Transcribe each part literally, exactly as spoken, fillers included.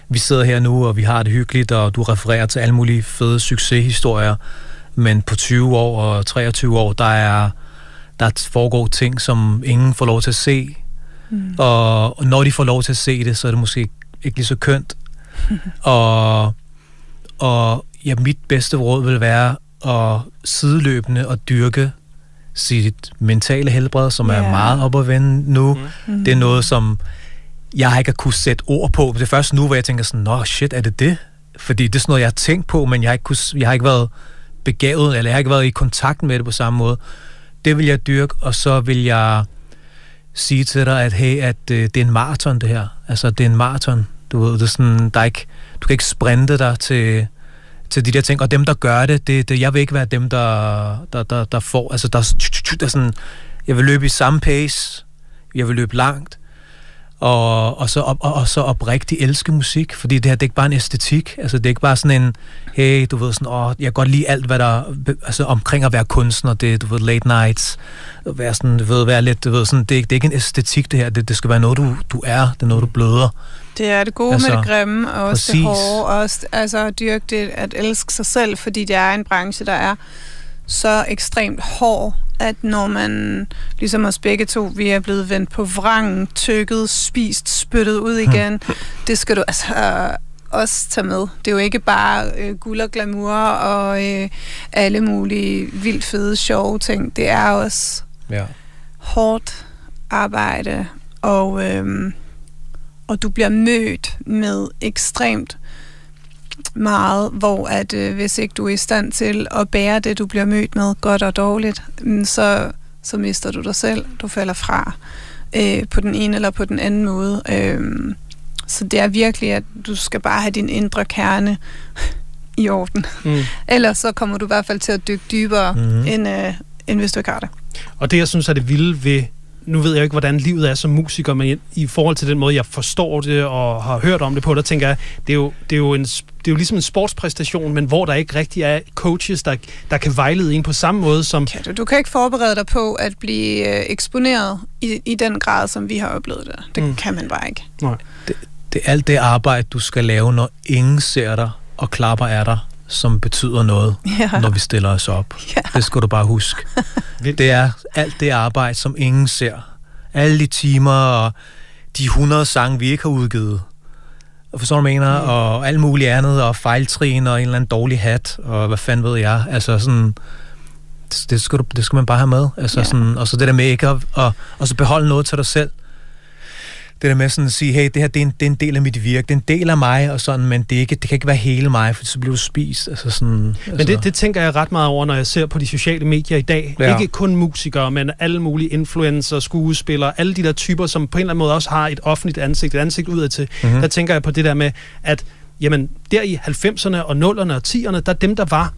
vi sidder her nu, og vi har det hyggeligt, og du refererer til alle mulige fede succeshistorier, men på tyve år og treogtyve år, der er der foregår ting, som ingen får lov til at se, mm. og, og når de får lov til at se det, så er det måske ikke lige så kønt. og, og ja, mit bedste råd vil være at sideløbende og dyrke sit mentale helbred, som yeah. er meget op at vende nu. Mm. Det er noget, som jeg ikke har kunnet sætte ord på. Det er først nu, hvor jeg tænker sådan, nå shit, er det det? Fordi det er sådan noget, jeg har tænkt på, men jeg har ikke, kunnet, jeg har ikke været begavet, eller jeg har ikke været i kontakt med det på samme måde. Det vil jeg dyrke, og så vil jeg sige til dig, at hey, at øh, det er en maraton, det her. Altså, det er en maraton. Du ved, det er sådan, der er ikke, du kan ikke sprinte dig til, til de der ting, og dem, der gør det, det, det jeg vil ikke være dem, der, der, der, der får, altså, der, der er sådan, jeg vil løbe i samme pace, jeg vil løbe langt, og, og, så, op, og, og så oprigtigt elske musik, fordi det her, det er ikke bare en æstetik, altså det er ikke bare sådan en, hey, du ved sådan, åh, jeg kan godt lide alt, hvad der, altså omkring at være kunstner, det, du ved, late nights, være sådan, du ved, være lidt, du ved, sådan, det er, det er ikke en æstetik, det her, det, det skal være noget, du, du er, det er noget, du bløder. Det er det gode altså, med det grimme, og også præcis. Det hårde, og også altså, at dyrke det, at elske sig selv, fordi det er en branche, der er så ekstremt hård, at når man, ligesom os begge to, vi er blevet vendt på vrangen, tykket, spist, spyttet ud igen, det skal du altså øh, også tage med. Det er jo ikke bare øh, guld og glamour og øh, alle mulige vildt fede, sjove ting. Det er også ja. hårdt arbejde, og, øh, og du bliver mødt med ekstremt meget, hvor at øh, hvis ikke du er i stand til at bære det, du bliver mødt med, godt og dårligt, så, så mister du dig selv. Du falder fra øh, på den ene eller på den anden måde. Øh, så det er virkelig, at du skal bare have din indre kerne i orden. Mm. Ellers så kommer du i hvert fald til at dykke dybere, mm. end, øh, end hvis du ikke har det. Og det, jeg synes er det vilde ved, nu ved jeg jo ikke, hvordan livet er som musiker, men i forhold til den måde, jeg forstår det og har hørt om det på, der tænker jeg, det er jo, det er jo, en, det er jo ligesom en sportspræstation, men hvor der ikke rigtig er coaches, der, der kan vejlede en på samme måde som... Kan du, du kan ikke forberede dig på at blive øh, eksponeret i, i den grad, som vi har oplevet det. Det mm. kan man bare ikke. Nej. Det, det er alt det arbejde, du skal lave, når ingen ser dig og klapper af dig, som betyder noget, ja. når vi stiller os op. Ja. Det skal du bare huske. Det er alt det arbejde, som ingen ser. Alle de timer og de hundrede sange, vi ikke har udgivet. Og forstår du, mener? Mm. Og alt muligt andet, og fejltrin, og en eller anden dårlig hat, og hvad fanden ved jeg. Altså sådan, det skal, du, det skal man bare have med. Altså ja. sådan, og så det der med ikke at, og, og så beholde noget til dig selv. Det der med sådan at sige, hey, det her det er, en, det er en del af mit virke, det er en del af mig, og sådan, men det, er ikke, det kan ikke være hele mig, for så bliver du spist. Altså sådan, men altså. det, det tænker jeg ret meget over, når jeg ser på de sociale medier i dag. Ja. Ikke kun musikere, men alle mulige influencer, skuespillere, alle de der typer, som på en eller anden måde også har et offentligt ansigt, et ansigt udadtil. Mm-hmm. Der tænker jeg på det der med, at jamen, der i halvfemserne og nullerne og tierne, der dem, der var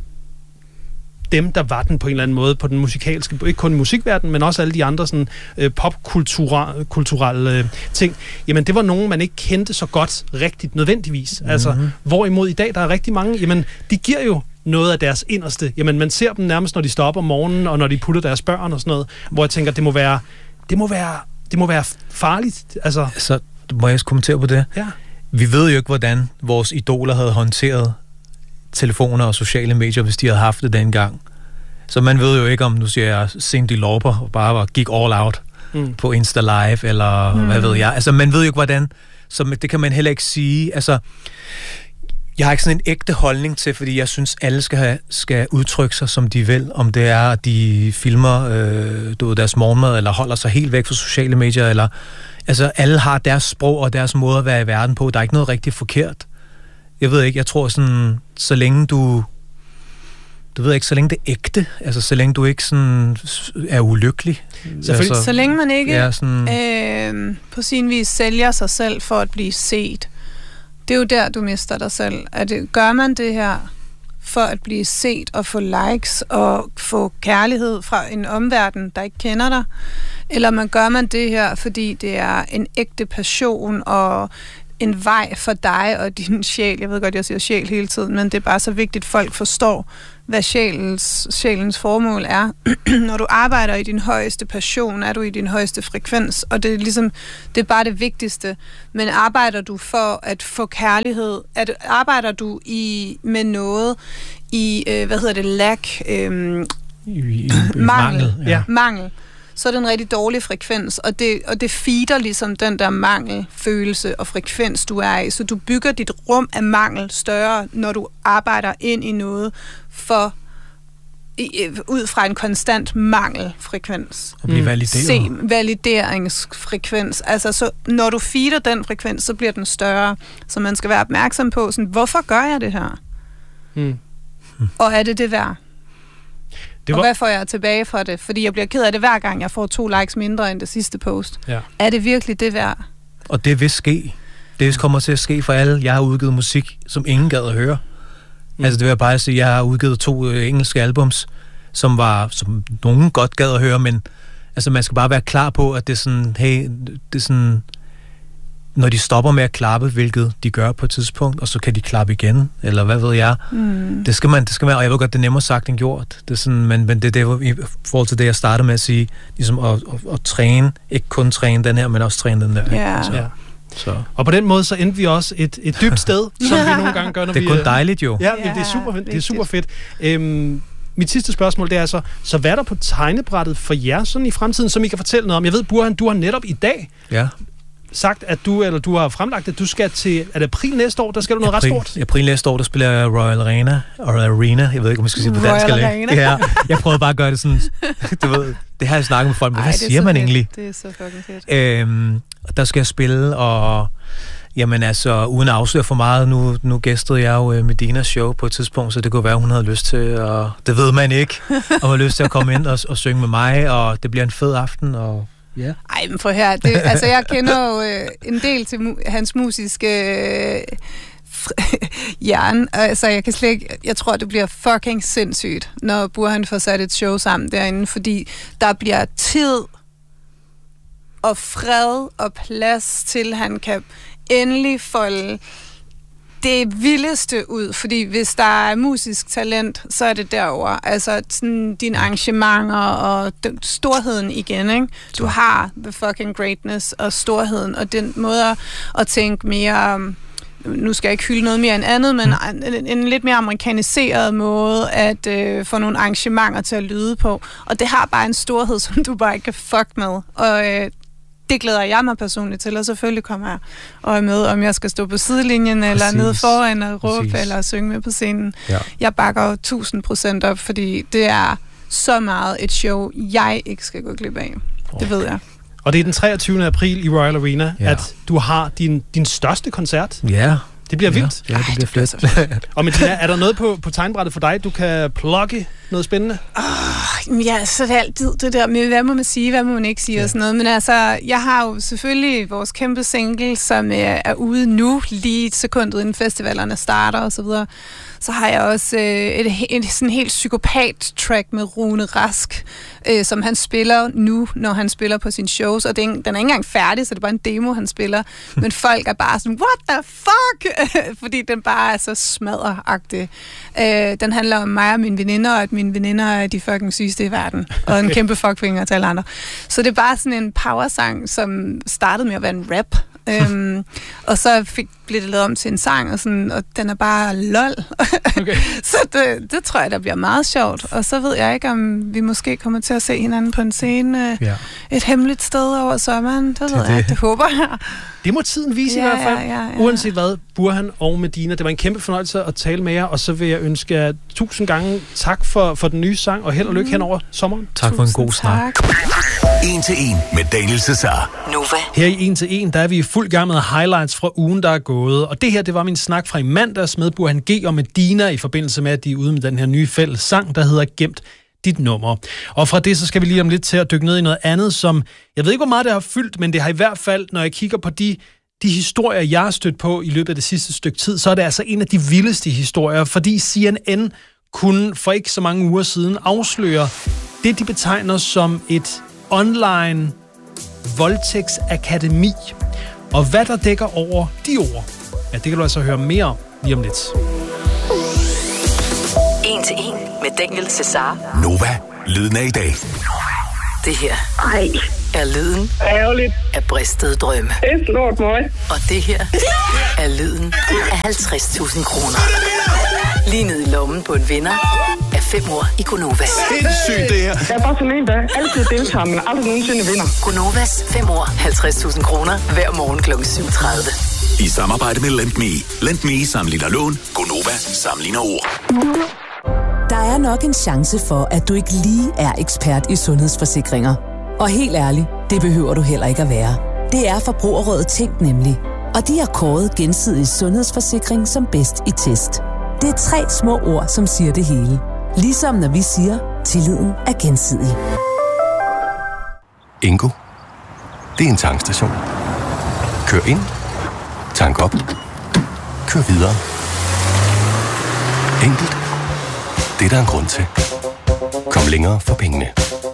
dem, der var den på en eller anden måde på den musikalske, ikke kun i musikverdenen, men også alle de andre sådan, øh, popkulturelle øh, ting, jamen det var nogen, man ikke kendte så godt rigtigt nødvendigvis. Mm-hmm. Altså, hvorimod i dag, der er rigtig mange, jamen de giver jo noget af deres inderste. Jamen man ser dem nærmest, når de står op om morgenen, og når de putter deres børn og sådan noget, hvor jeg tænker, det må være, det må være, det må være farligt. Altså, så må jeg kommentere på det? Ja. Vi ved jo ikke, hvordan vores idoler havde håndteret telefoner og sociale medier, hvis de havde haft det dengang. Så man ved jo ikke, om nu siger jeg Cyndi Lauper bare var, gik all out mm. på Insta Live, eller mm. hvad ved jeg. Altså man ved jo ikke, hvordan. Så det kan man heller ikke sige. Altså, jeg har ikke sådan en ægte holdning til, fordi jeg synes, alle skal, have, skal udtrykke sig, som de vil. Om det er, at de filmer øh, du ved, deres morgenmad, eller holder sig helt væk fra sociale medier, eller altså alle har deres sprog og deres måde at være i verden på. Der er ikke noget rigtig forkert. Jeg ved ikke, jeg tror sådan, så længe du, du ved ikke, så længe det er ægte, altså så længe du ikke sådan er ulykkelig. Altså, så længe man ikke ja, sådan, øh, på sin vis sælger sig selv for at blive set. Det er jo der, du mister dig selv. At, gør man det her for at blive set og få likes og få kærlighed fra en omverden, der ikke kender dig? Eller man gør man det her, fordi det er en ægte passion og en vej for dig og din sjæl. Jeg ved godt, jeg siger sjæl hele tiden, men det er bare så vigtigt, at folk forstår, hvad sjælens, sjælens formål er. Når du arbejder i din højeste passion, er du i din højeste frekvens, og det er ligesom, det er bare det vigtigste. Men arbejder du for at få kærlighed? At, arbejder du i med noget i, øh, hvad hedder det, lack? Øh, I, i, i mangel. mangel, ja. Mangel. Så er det en rigtig dårlig frekvens, og det, og det feeder ligesom den der mangelfølelse og frekvens, du er i. Så du bygger dit rum af mangel større, når du arbejder ind i noget for i, ud fra en konstant mangelfrekvens. Og blive valideret. Se, valideringsfrekvens. Altså, så når du feeder den frekvens, så bliver den større. Så man skal være opmærksom på, sådan, hvorfor gør jeg det her? Mm. Og er det det værd? Det var... Og hvad får jeg tilbage for det? Fordi jeg bliver ked af det hver gang, jeg får to likes mindre end det sidste post. Ja. Er det virkelig det værd? Og det vil ske. Det kommer til at ske for alle. Jeg har udgivet musik, som ingen gad at høre. Mm. Altså det vil jeg bare sige, jeg har udgivet to øh, engelske albums, som var, som nogen godt gad at høre, men altså man skal bare være klar på, at det er sådan, hey, det er sådan, når de stopper med at klappe, hvilket de gør på et tidspunkt, og så kan de klappe igen, eller hvad ved jeg. Mm. Det skal man, det skal man, og jeg ved godt, det er nemmere sagt end gjort. Det er sådan, men, men det er det, i forhold til det, jeg startede med at sige, ligesom at, at, at træne, ikke kun træne den her, men også træne den der. Yeah. Altså, ja. Så. Og på den måde, så endte vi også et, et dybt sted, som vi nogle gange gør, når vi... Det er kun dejligt jo. Ja, ja, det er super, det er super fedt. Øhm, mit sidste spørgsmål, det er altså, så hvad er der på tegnebrættet for jer sådan i fremtiden, som I kan fortælle noget om? Jeg ved, Burhan, du har netop i dag ja. sagt, at du, eller du har fremlagt, at du skal til, er det april næste år, der skal du noget april, ret stort? I april næste år, der spiller jeg Royal Arena, Royal Arena, jeg ved ikke, om jeg skal sige på dansk eller ikke. Ja, jeg prøvede bare at gøre det sådan, du ved, det har jeg snakket med folk, men hvad siger man fedt. egentlig? Det er så fucking fedt. Øhm, der skal jeg spille, og jamen altså, uden at afsløre for meget, nu, nu gæstede jeg jo Medinas show på et tidspunkt, så det kunne være, hun havde lyst til, og det ved man ikke, om har lyst til at komme ind og, og synge med mig, og det bliver en fed aften, og ja. Yeah. Ej, men for her, det, altså jeg kender jo øh, en del til mu- hans musiske øh, hjerne, altså jeg kan slet ikke, jeg tror, det bliver fucking sindssygt, når Burhan får sat et show sammen derinde, fordi der bliver tid og fred og plads til, han kan endelig folde det vildeste ud, fordi hvis der er musisk talent, så er det derover. Altså sådan dine arrangementer og den, storheden igen, ikke? Du har the fucking greatness og storheden, og den måde at tænke mere, nu skal jeg ikke hylde noget mere end andet, men mm. en, en lidt mere amerikaniseret måde at øh, få nogle arrangementer til at lyde på. Og det har bare en storhed, som du bare ikke kan fuck med. Og øh, det glæder jeg mig personligt til, og selvfølgelig kommer jeg og er med, om jeg skal stå på sidelinjen, eller Præcis. nede foran og råbe, Præcis. eller synge med på scenen. Ja. Jeg bakker jo tusind procent op, fordi det er så meget et show, jeg ikke skal gå glip af. Okay. Det ved jeg. Og det er den treogtyvende april i Royal Arena, ja. at du har din, din største koncert. Ja. Det bliver vildt. Ja, ja det bliver Ej, fedt. Og Medina, er der noget på, på tegnbrættet for dig, du kan plugge noget spændende? Oh, ja, så er det altid det der med, hvad må man sige, hvad må man ikke sige, ja. og sådan noget. Men altså, jeg har jo selvfølgelig vores kæmpe single, som er, er ude nu, lige et sekund inden festivalerne starter og så videre. Så har jeg også øh, et, et, et sådan helt psykopat-track med Rune Rask, øh, som han spiller nu, når han spiller på sine shows. Og det er, den er ikke engang færdig, så det er bare en demo, han spiller. Men folk er bare sådan, what the fuck? Fordi den bare er så smadderagtig. Øh, den handler om mig og mine veninder, og at mine veninder er de fucking sygeste i verden. Og en kæmpe fuckfinger til alle andre. Så det er bare sådan en powersang, som startede med at være en rap. øhm, og så fik, blev det lavet om til en sang, og, sådan, og den er bare lol. Okay. Så det, det tror jeg, der bliver meget sjovt. Og så ved jeg ikke, om vi måske kommer til at se hinanden på en scene ja. et hemmeligt sted over sommeren. Det ved det, jeg, det. det håber jeg. Det må tiden vise ja, i hvert fald. Ja, ja, ja. Uanset hvad, Burhan og Medina, det var en kæmpe fornøjelse at tale med jer, og så vil jeg ønske jer tusind gange tak for, for den nye sang, og held og lykke mm. hen over sommeren. Tak for en god snak. En til en med Daniel Cesar. Nova. Her i En til En, der er vi i fuld gang med highlights fra ugen, der er gået. Og det her, det var min snak fra i mandags med Burhan G og Medina i forbindelse med, at de er ude med den her nye fælles sang, der hedder Gemt dit nummer. Og fra det, så skal vi lige om lidt til at dykke ned i noget andet, som jeg ved ikke, hvor meget det har fyldt, men det har i hvert fald, når jeg kigger på de, de historier, jeg har stødt på i løbet af det sidste stykke tid, så er det altså en af de vildeste historier, fordi C N N kunne for ikke så mange uger siden afsløre det, de betegner som et online voldtægtsakademi. Og hvad der dækker over de ord, ja, det kan du altså høre mere om lige om lidt. En til en med Daniel Cesar. Nova, lyden af i dag. Det her Ej. er lyden Ærgerligt. af bristede drømme. Det er stort mig. Og det her er lyden af halvtreds tusind kroner. Lige ned i lommen på en vinder af fem år i Gonova. Sindssygt det her. Jeg er bare sådan en, der altid deltager, men aldrig nogensinde vinder. Gonovas fem år, halvtreds tusind kroner hver morgen klokken syv tredive. I samarbejde med LendMe. LendMe sammenligner lån. Gonova sammenligner ord. Der er nok en chance for, at du ikke lige er ekspert i sundhedsforsikringer. Og helt ærligt, det behøver du heller ikke at være. Det er Forbrugerrådet Tænk nemlig. Og de har kåret Gensidig Sundhedsforsikring som bedst i test. Det er tre små ord, som siger det hele. Ligesom når vi siger, tilliden er gensidig. Ingo. Det er en tankstation. Kør ind. Tank op. Kør videre. Enkelt. Det er der en grund til. Kom længere for pengene.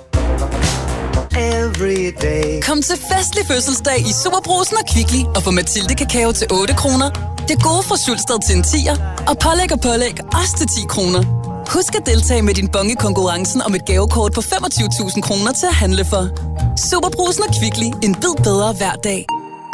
Kom til festlig fødselsdag i Superbrugsen og Kvickly og få Mathilde kakao til otte kroner. Det gode fra Sulsted til en tier, og pålæg og pålæg også til ti kroner. Husk at deltage med din bonge konkurrencen om et gavekort på femogtyve tusind kroner til at handle for. Superbrugsen og Kvickly. En bid bedre hver dag.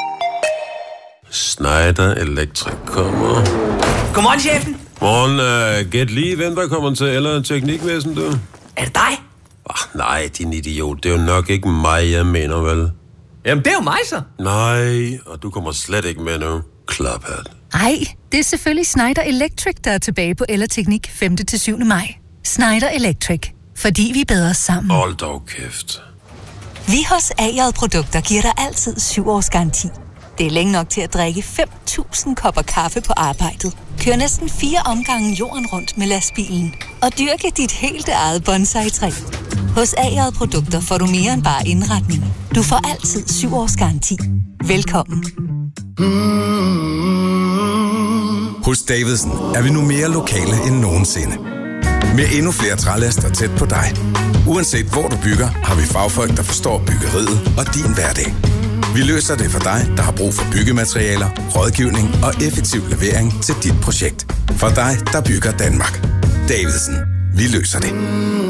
Schneider Electric kommer. Godmorgen, chefen. Morgen, uh, gæt lige, hvem der kommer til eller teknikvæsen, du? Er det dig? Oh, nej, din idiot. Det er jo nok ikke mig, jeg mener, vel? Jamen, det er jo mig, så. Nej, og du kommer slet ikke med nu. Klaphat. Ej, det er selvfølgelig Schneider Electric, der er tilbage på Ellerteknik femte til syvende maj. Schneider Electric. Fordi vi er bedre sammen. Hold dog kæft. Vi hos A J Produkter giver dig altid syv års garanti. Det er længe nok til at drikke fem tusind kopper kaffe på arbejdet. Kør næsten fire omgange jorden rundt med lastbilen. Og dyrke dit helt eget bonsai-træ. Hos A J Produkter får du mere end bare indretning. Du får altid syv års garanti. Velkommen. Hos Davidsen er vi nu mere lokale end nogensinde. Med endnu flere trælaster tæt på dig. Uanset hvor du bygger, har vi fagfolk, der forstår byggeriet og din hverdag. Vi løser det for dig, der har brug for byggematerialer, rådgivning og effektiv levering til dit projekt. For dig, der bygger Danmark. Davidsen. Vi løser det.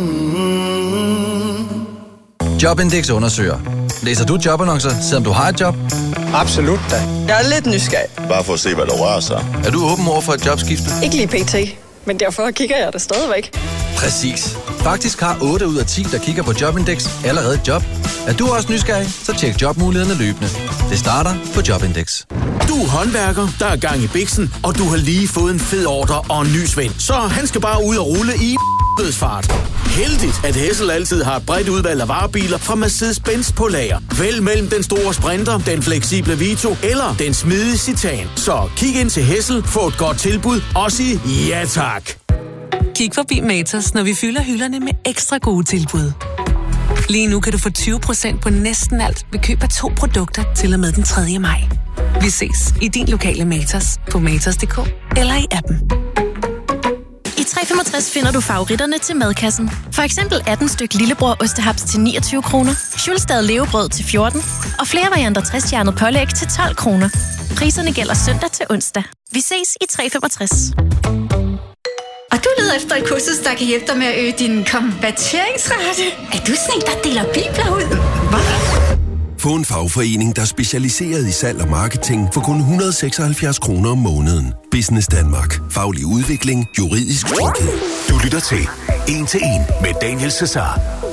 Jobindex undersøger. Læser du jobannoncer, selvom du har et job? Absolut da. Jeg er lidt nysgerrig. Bare for at se, hvad der rører sig. Er du åben over for et jobskifte? Ikke lige pt. Men derfor kigger jeg det stadigvæk. Præcis. Faktisk har otte ud af ti, der kigger på Jobindex, allerede et job. Er du også nysgerrig, så tjek jobmulighederne løbende. Det starter på Jobindex. Du er håndværker, der er gang i biksen, og du har lige fået en fed ordre og en ny svend. Så han skal bare ud og rulle i fart. Heldigt, at Hessel altid har et bredt udvalg af varebiler fra Mercedes-Benz på lager. Vælg mellem den store Sprinter, den fleksible Vito eller den smidige Citan. Så kig ind til Hessel, få et godt tilbud og sig ja tak. Kig forbi Matas, når vi fylder hylderne med ekstra gode tilbud. Lige nu kan du få tyve procent på næsten alt ved køb af to produkter til og med den tredje maj. Vi ses i din lokale Matas på matas punktum d k eller i appen. I tre komma femogtres finder du favoritterne til madkassen. For eksempel atten styk lillebror ostehaps til niogtyve kroner, Schulstad levebrød til fjorten og flere varianter tres-stjernet pålæg til tolv kroner. Priserne gælder søndag til onsdag. Vi ses i tre komma femogtres. Og du leder efter et kursus, der kan hjælpe dig med at øge din konverteringsrate. Er du sådan en, der deler bibler ud? Hvad? Få en fagforening, der er specialiseret i salg og marketing for kun et hundrede og seksoghalvfjerds kroner om måneden. Business Danmark. Faglig udvikling. Juridisk tryghed. Du lytter til En til En med Daniel Cesar.